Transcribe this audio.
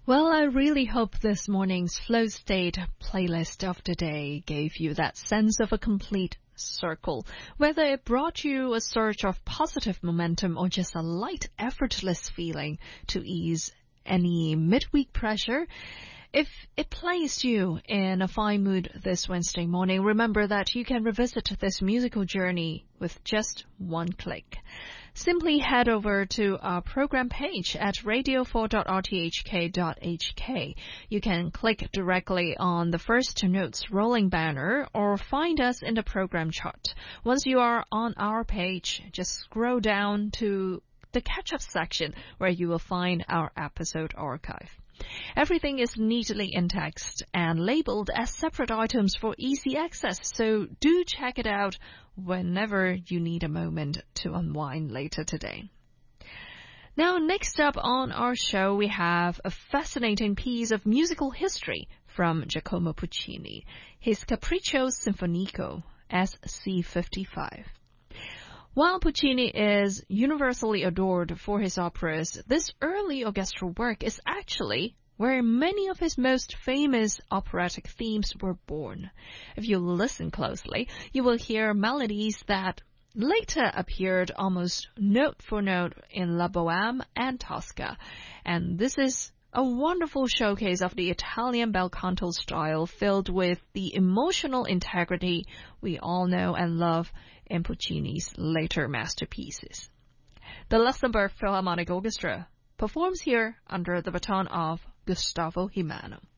Well, I really hope this morning's Flow State playlist of the day gave you that sense of a complete circle. Whether it brought you a surge of positive momentum or just a light, effortless feeling to ease any midweek pressure, if it placed you in a fine mood this Wednesday morning, remember that you can revisit this musical journey with just one click. Simply head over to our program page at radio4.rthk.hk. You can click directly on the First Notes rolling banner or find us in the program chart. Once you are on our page, just scroll down to the catch-up section where you will find our episode archive. Everything is neatly in text and labeled as separate items for easy access, so do check it out whenever you need a moment to unwind later today. Now, next up on our show, we have a fascinating piece of musical history from Giacomo Puccini, his Capriccio Sinfonico, SC55. While Puccini is universally adored for his operas, this early orchestral work is actually where many of his most famous operatic themes were born. If you listen closely, you will hear melodies that later appeared almost note for note in La Bohème and Tosca. And this is a wonderful showcase of the Italian bel canto style filled with the emotional integrity we all know and love in Puccini's later masterpieces. The Luxembourg Philharmonic Orchestra performs here under the baton of Gustavo Jimeno.